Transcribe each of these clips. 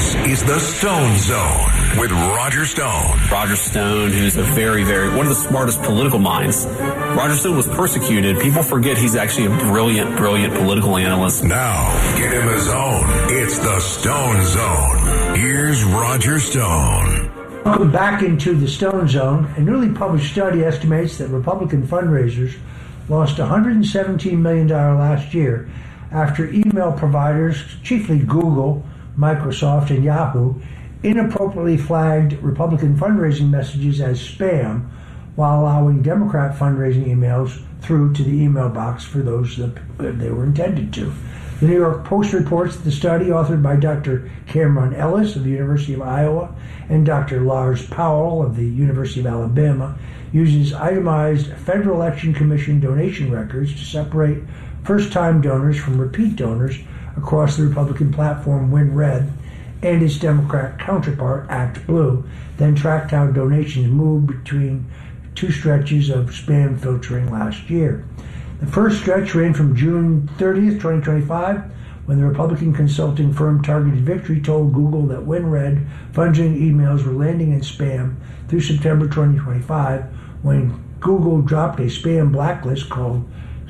This is the Stone Zone with Roger Stone. Roger Stone, who's a one of the smartest political minds. Roger Stone was persecuted. People forget he's actually a brilliant political analyst. Now, get in the zone. It's the Stone Zone. Here's Roger Stone. Welcome back into the Stone Zone. A newly published study estimates that Republican fundraisers lost $117 million last year after email providers, chiefly Google, Microsoft, and Yahoo, inappropriately flagged Republican fundraising messages as spam while allowing Democrat fundraising emails through to the email box for those that they were intended to. The New York Post reports that the study, authored by Dr. Cameron Ellis of the University of Iowa and Dr. Lars Powell of the University of Alabama, uses itemized Federal Election Commission donation records to separate first-time donors from repeat donors across the Republican platform WinRed and its Democrat counterpart, ActBlue, then tracked how donations moved between two stretches of spam filtering last year. The first stretch ran from June 30th, 2025, when the Republican consulting firm Targeted Victory told Google that WinRed funding emails were landing in spam through September 2025, when Google dropped a spam blacklist called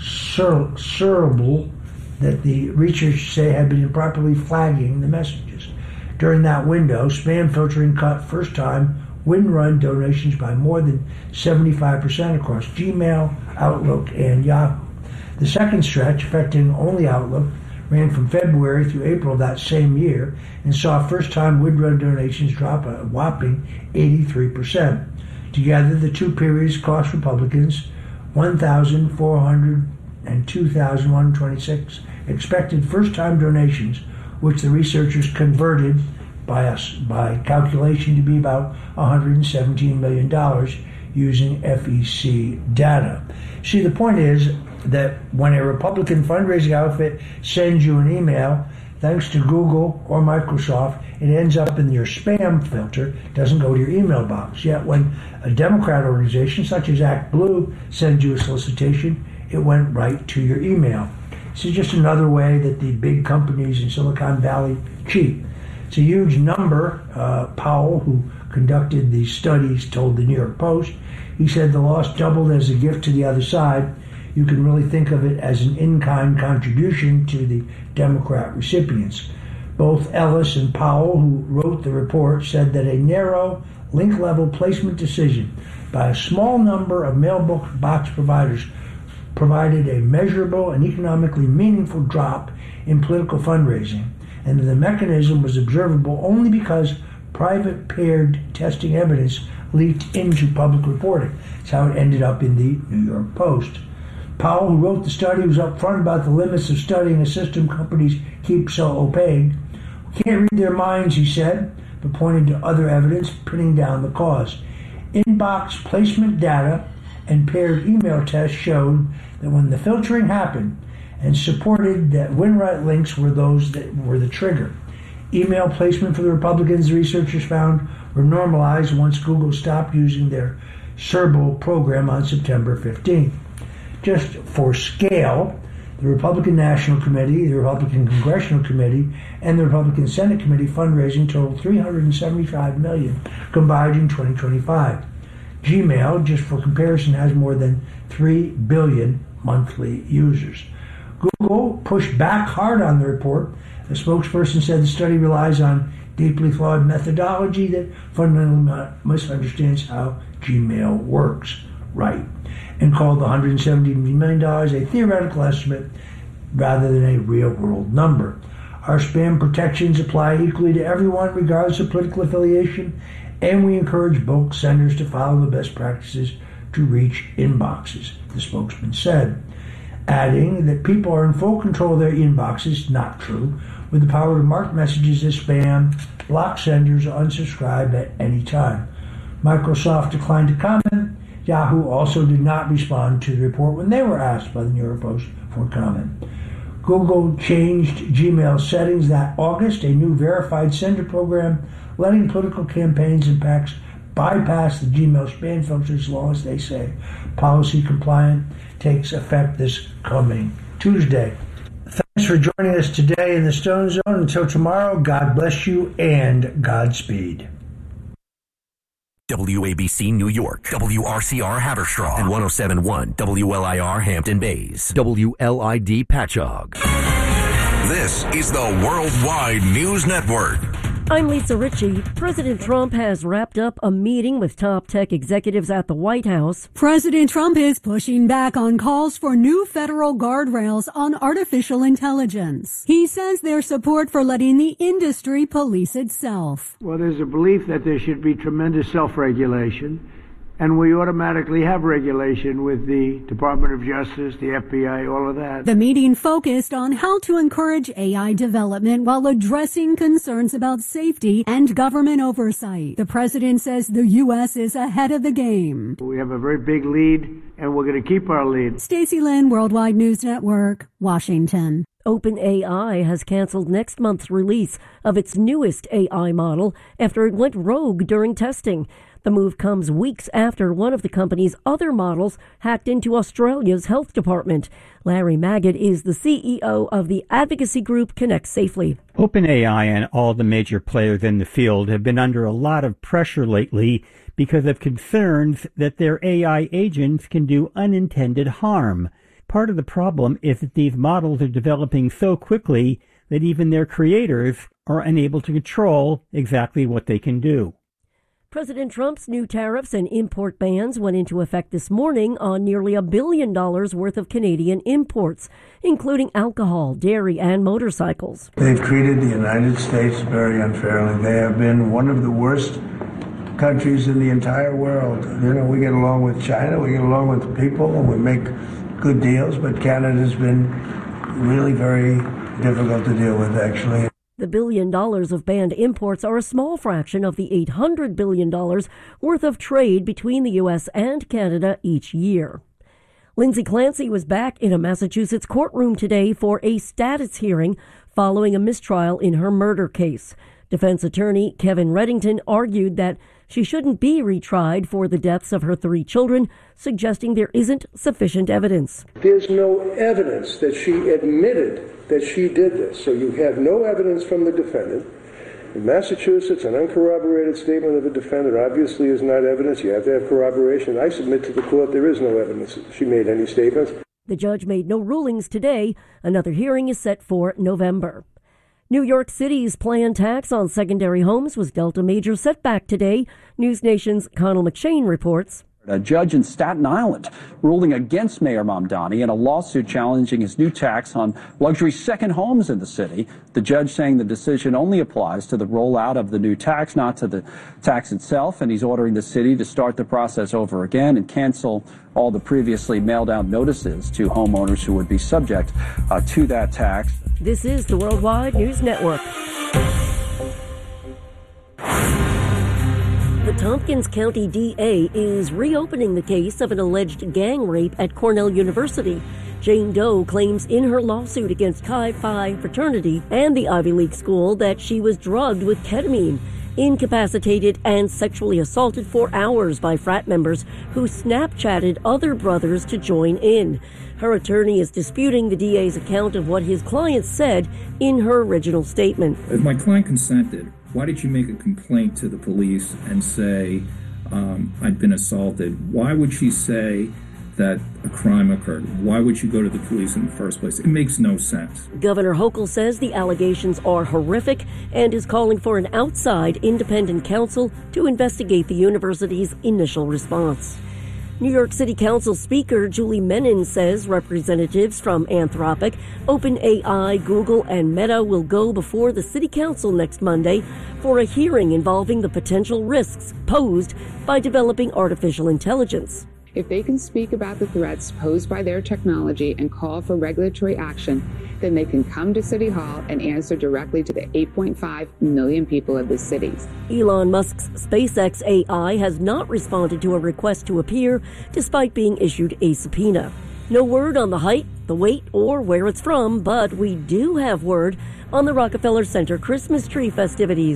Searchable that the researchers say had been improperly flagging the messages. During that window, spam filtering cut first-time WinRed donations by more than 75% across Gmail, Outlook, and Yahoo. The second stretch, affecting only Outlook, ran from February through April of that same year and saw first-time WinRed donations drop a whopping 83%. Together, the two periods cost Republicans $1,400 and $2,126 expected first-time donations, which the researchers converted by calculation to be about $117 million using FEC data. See, the point is that when a Republican fundraising outfit sends you an email, thanks to Google or Microsoft, it ends up in your spam filter, doesn't go to your email box. Yet when a Democrat organization such as ActBlue sends you a solicitation, it went right to your email. This is just another way that the big companies in Silicon Valley cheat. It's a huge number. Powell, who conducted these studies, told the New York Post. He said the loss doubled as a gift to the other side. You can really think of it as an in-kind contribution to the Democrat recipients. Both Ellis and Powell, who wrote the report, said that a narrow link-level placement decision by a small number of mailbox providers provided a measurable and economically meaningful drop in political fundraising, and the mechanism was observable only because private paired testing evidence leaked into public reporting. That's how it ended up in the New York Post. Powell, who wrote the study, was upfront about the limits of studying a system companies keep so opaque. We can't read their minds, he said, but pointed to other evidence pinning down the cause. Inbox placement data and paired email tests showed that when the filtering happened, and supported that WinRed links were those that were the trigger. Email placement for the Republicans, the researchers found, were normalized once Google stopped using their Searchable program on September 15th. Just for scale, the Republican National Committee, the Republican Congressional Committee, and the Republican Senate Committee fundraising totaled $375 million combined in 2025. Gmail, just for comparison, has more than 3 billion monthly users. Google pushed back hard on the report. The spokesperson said the study relies on deeply flawed methodology that fundamentally misunderstands how Gmail works. Right. And called the $170 million a theoretical estimate rather than a real-world number. Our spam protections apply equally to everyone, regardless of political affiliation, and we encourage bulk senders to follow the best practices to reach inboxes, the spokesman said, adding that people are in full control of their inboxes, not true, with the power to mark messages as spam, block senders, or unsubscribe at any time. Microsoft declined to comment. Yahoo also did not respond to the report when they were asked by the New York Post for comment. Google changed Gmail settings that August, a new verified sender program letting political campaigns and PACs bypass the Gmail spam filter as long as they say policy compliant, takes effect this coming Tuesday. Thanks Thanks for joining us today in the Stone Zone. Until tomorrow, God bless you and Godspeed. WABC New York, WRCR Haverstraw, and 107.1 WLIR Hampton Bays, WLID Patchogue. This is the Worldwide News Network. I'm Lisa Ritchie. President Trump has wrapped up a meeting with top tech executives at the White House. President Trump is pushing back on calls for new federal guardrails on artificial intelligence. He says there's support for letting the industry police itself. Well, there's a belief that there should be tremendous self-regulation, and we automatically have regulation with the Department of Justice, the FBI, all of that. The meeting focused on how to encourage AI development while addressing concerns about safety and government oversight. The president says the U.S. is ahead of the game. We have a very big lead, and we're going to keep our lead. Stacey Lynn, Worldwide News Network, Washington. OpenAI has canceled next month's release of its newest AI model after it went rogue during testing. The move comes weeks after one of the company's other models hacked into Australia's health department. Larry Magid is the CEO of the advocacy group Connect Safely. OpenAI and all the major players in the field have been under a lot of pressure lately because of concerns that their AI agents can do unintended harm. Part of the problem is that these models are developing so quickly that even their creators are unable to control exactly what they can do. President Trump's new tariffs and import bans went into effect this morning on nearly $1 billion worth of Canadian imports, including alcohol, dairy, and motorcycles. They've treated the United States very unfairly. They have been one of the worst countries in the entire world. You know, we get along with China, we get along with people, and we make good deals, but Canada's been really very difficult to deal with, actually. The $1 billion of banned imports are a small fraction of the $800 billion worth of trade between the U.S. and Canada each year. Lindsay Clancy was back in a Massachusetts courtroom today for a status hearing following a mistrial in her murder case. Defense attorney Kevin Reddington argued that she shouldn't be retried for the deaths of her 3 children, suggesting there isn't sufficient evidence. There's no evidence that she admitted that she did this. So you have no evidence from the defendant. In Massachusetts, an uncorroborated statement of a defendant obviously is not evidence. You have to have corroboration. I submit to the court there is no evidence that she made any statements. The judge made no rulings today. Another hearing is set for November. New York City's planned tax on secondary homes was dealt a major setback today. News Nation's Connell McShane reports. A judge in Staten Island ruling against Mayor Mamdani in a lawsuit challenging his new tax on luxury second homes in the city. The judge saying the decision only applies to the rollout of the new tax, not to the tax itself. And he's ordering the city to start the process over again and cancel all the previously mailed out notices to homeowners who would be subject to that tax. This is the Worldwide News Network. The Tompkins County DA is reopening the case of an alleged gang rape at Cornell University. Jane Doe claims in her lawsuit against Chi Phi fraternity and the Ivy League school that she was drugged with ketamine, incapacitated, and sexually assaulted for hours by frat members who Snapchatted other brothers to join in. Her attorney is disputing the DA's account of what his client said in her original statement. If my client consented, why did you make a complaint to the police and say I'd been assaulted? Why would she say that a crime occurred? Why would you go to the police in the first place? It makes no sense. Governor Hochul says the allegations are horrific and is calling for an outside independent counsel to investigate the university's initial response. New York City Council Speaker Julie Menin says representatives from Anthropic, OpenAI, Google, and Meta will go before the City Council next Monday for a hearing involving the potential risks posed by developing artificial intelligence. If they can speak about the threats posed by their technology and call for regulatory action, then they can come to City Hall and answer directly to the 8.5 million people of the cities. Elon Musk's SpaceX AI has not responded to a request to appear, despite being issued a subpoena. No word on the height, the weight, or where it's from, but we do have word on the Rockefeller Center Christmas tree festivities.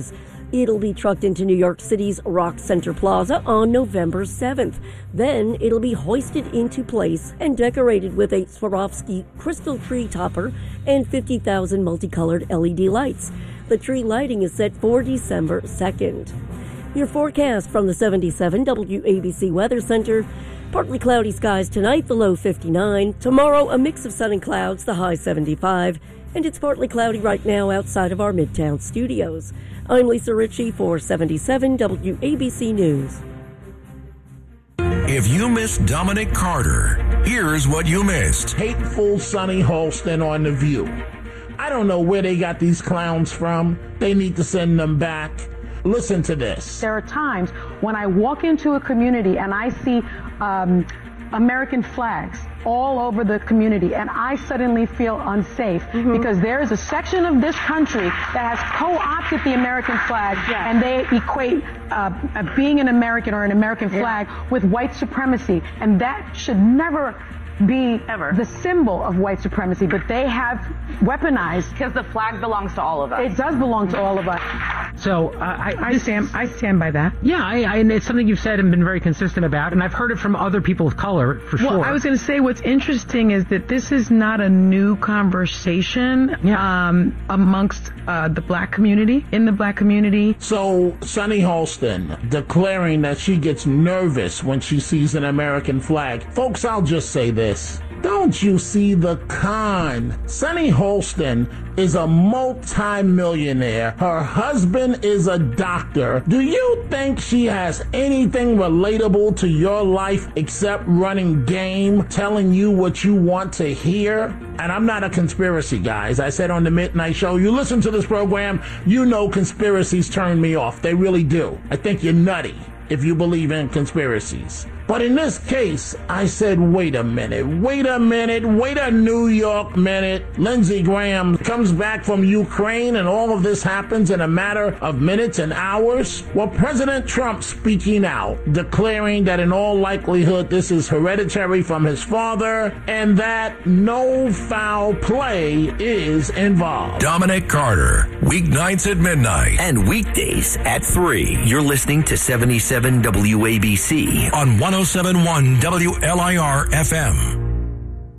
It'll be trucked into New York City's Rock Center Plaza on November 7th. Then it'll be hoisted into place and decorated with a Swarovski crystal tree topper and 50,000 multicolored LED lights. The tree lighting is set for December 2nd. Your forecast from the 77 WABC Weather Center. Partly cloudy skies tonight, the low 59. Tomorrow, a mix of sun and clouds, the high 75. And it's partly cloudy right now outside of our Midtown studios. I'm Lisa Ritchie for 77 WABC News. If you missed Dominic Carter, here's what you missed. Hateful Sonny Holston on The View. I don't know where they got these clowns from. They need to send them back. Listen to this. There are times when I walk into a community and I see American flags all over the community, and I suddenly feel unsafe because there is a section of this country that has co-opted the American flag, and they equate being an American or an American flag with white supremacy, and that should never be the symbol of white supremacy, but they have weaponized. Because the flag belongs to all of us. It does belong to all of us. So I stand by that. Yeah, and it's something you've said and been very consistent about, and I've heard it from other people of color for sure. Well, I was going to say what's interesting is that this is not a new conversation amongst the black community, in the black community. So Sonny Holston declaring that she gets nervous when she sees an American flag. Folks, I'll just say this. Don't you see the con? Sonny Holston is a multi-millionaire. Her husband is a doctor. Do you think she has anything relatable to your life except running game, telling you what you want to hear? And I'm not a conspiracy guy. As I said on the Midnight Show, you listen to this program, you know conspiracies turn me off. They really do. I think you're nutty if you believe in conspiracies. But in this case, I said, wait a New York minute. Lindsey Graham comes back from Ukraine and all of this happens in a matter of minutes and hours. Well, President Trump speaking out, declaring that in all likelihood this is hereditary from his father and that no foul play is involved. Dominic Carter, weeknights at midnight. And weekdays at 3. You're listening to 77 WABC on 107.1 WLIR FM.